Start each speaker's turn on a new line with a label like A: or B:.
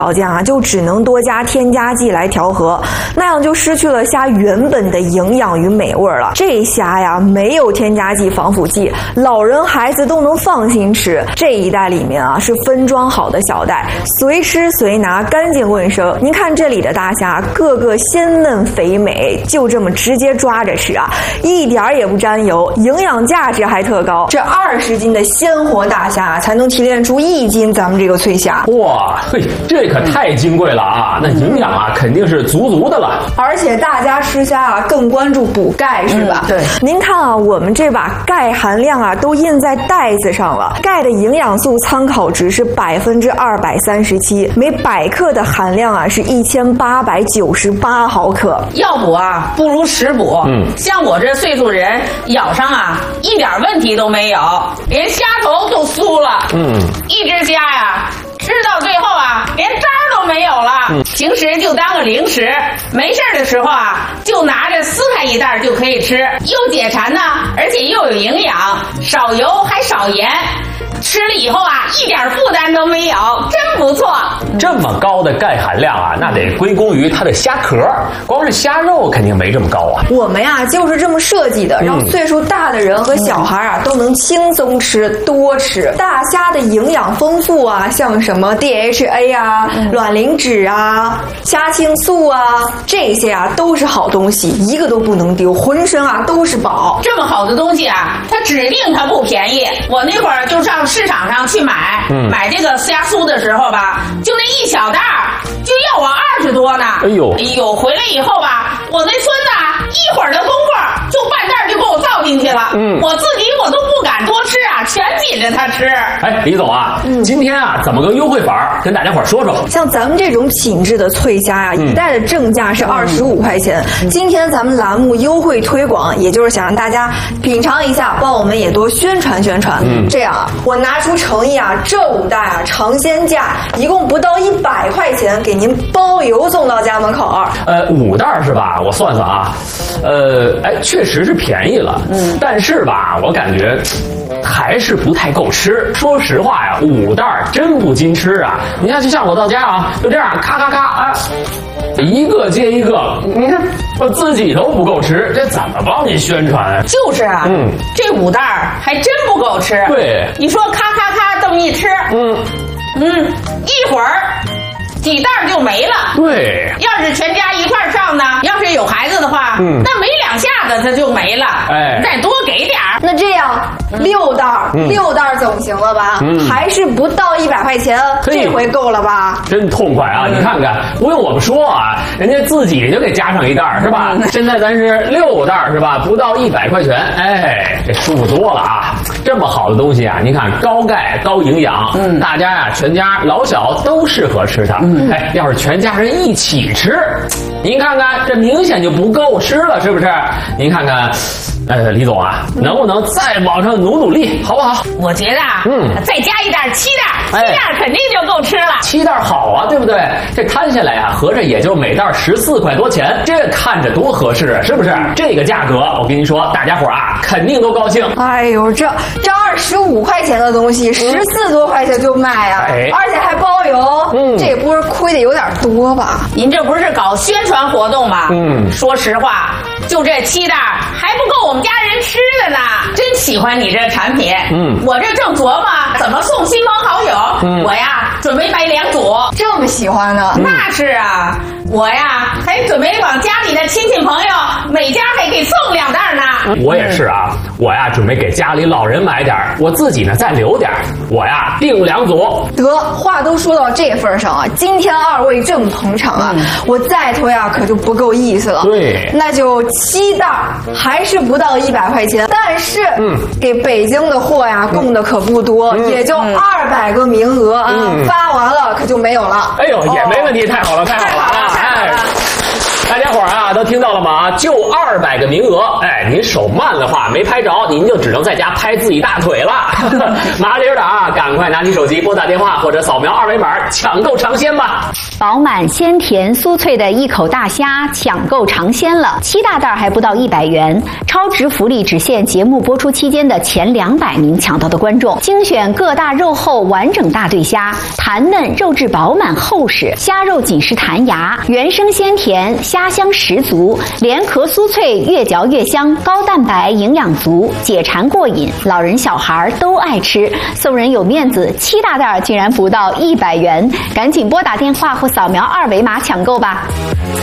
A: 条件啊，就只能多加添加剂来调和，那样就失去了虾原本的营养与美味了。这虾呀，没有添加剂、防腐剂，老人孩子都能放心吃。这一袋里面啊是分装好的小袋，随吃随拿，干净卫生。您看这里的大虾，个个鲜嫩肥美，就这么直接抓着吃啊，一点也不沾油，营养价值还特高。这20斤的鲜活大虾才能提炼出1斤咱们这个脆虾。
B: 哇，嘿，这可太金贵了啊！那营养啊肯定是足足的了。
A: 而且大家吃虾啊更关注补钙是吧？
C: 对。
A: 您看啊，我们这把钙含量啊都印在袋子上了。钙的营养素参考值是237%，每100克的含量啊是1898毫克。
C: 要补啊，不如食补。像我这岁数人，咬上啊一点问题都没有，连虾头都酥了。一只虾呀，吃到最后啊，连渣都没有了。平时就当个零食，没事的时候啊，就拿着撕开一袋就可以吃，又解馋呢，而且又有营养，少油还少盐。吃了以后啊，一点负担都没有，真不错。
B: 这么高的钙含量啊，那得归功于它的虾壳，光是虾肉肯定没这么高啊。
A: 我们呀就是这么设计的，让岁数大的人和小孩啊都能轻松吃，多吃。大虾的营养丰富啊，像什么 DHA 啊、卵磷脂啊、虾青素啊，这些啊都是好东西，一个都不能丢，浑身啊都是宝。
C: 这么好的东西啊，它指定它不便宜。我那会儿就上市场上去买这个虾酥的时候吧，就那一小袋就要我20多呢。哎呦，回来以后吧，我那孙子一会儿的功夫就半袋就给我造进去了。我自己我都不敢多吃啊，全紧着它吃。
B: 哎，李总啊，今天啊怎么个优惠法跟大家伙说说？
A: 像咱们这种品质的脆虾呀，一袋的正价是25块钱。今天咱们栏目优惠推广，也就是想让大家品尝一下，帮我们也多宣传宣传。这样啊，我拿出诚意啊，这5袋啊尝鲜价一共不到100块钱，给您包邮送到家门口。
B: 5袋是吧？我算算啊，确实是便宜了。但是吧，我感觉还是不太够吃。说实话呀，5袋真不禁吃啊！你看，就像我到家啊，就这样咔咔咔啊，一个接一个，你看我自己都不够吃，这怎么帮您宣传啊？
C: 就是啊，这5袋还真不够吃。
B: 对，
C: 你说咔咔咔这么一吃，一会儿几袋就没了。
B: 对，
C: 要是全家一块上呢，要是有孩子的话，那没2下子它就没了。再多给点儿。
A: 那这样6袋，6袋总行了吧？还是不到100块钱，这回够了吧？
B: 真痛快啊！你看看，不用我们说啊，人家自己就给加上1袋是吧？现在咱是6袋是吧？不到100块钱，哎，这舒服多了啊！这么好的东西啊，你看高钙高营养，大家呀全家老小都适合吃它。哎，要是全家人一起吃，您看看这明显就不够吃了，是不是？您看看。李总啊，能不能再往上努力，好不好？
C: 我觉得啊，再加1袋，7袋，7袋肯定就够吃了。
B: 7袋好啊，对不对？这摊下来啊，合着也就每袋14块多钱，这看着多合适啊，是不是？这个价格，我跟您说，大家伙啊，肯定都高兴。
A: 哎呦，这25块钱的东西，14多块钱就卖啊，而且还包邮，这也不是亏的有点多吧？
C: 您这不是搞宣传活动吗？说实话，就这7袋还不够我们家人吃的呢，真喜欢你这产品。我这正琢磨怎么送亲朋好友，我呀准备买2组。
A: 这么喜欢呢？
C: 那是啊，我呀还准备往家里的亲戚朋友每家还给送2袋呢。
B: 我也是啊，我呀准备给家里老人买点，我自己呢再留点，我呀订2组。
A: 得，话都说到这份上啊，今天2位这么捧场啊，我再推啊可就不够意思了。
B: 对，
A: 那就7袋，还是不到100块钱，但是给北京的货呀供的可不多，也就200个名额啊，发完了可就没有了。
B: 哎呦，也没问题，太好了，太好了！哎。 大家伙儿啊，都听到了吗？就200个名额，哎，您手慢的话没拍着，您就只能在家拍自己大腿了。麻溜的啊，赶快拿起手机拨打电话或者扫描2维码抢购尝鲜吧。
D: 饱满鲜甜酥脆的一口大虾抢购尝鲜了，7大袋还不到100元，超值福利只限节目播出期间的前200名抢到的观众。精选各大肉厚完整大对虾，弹嫩肉质饱满厚实，虾肉紧实弹牙，原生鲜甜，虾香十足，连壳酥脆，越嚼越香，高蛋白，营养足，解馋过瘾，老人小孩都爱吃。送人有面子，7大袋竟然不到100元，赶紧拨打电话或扫描2维码抢购吧。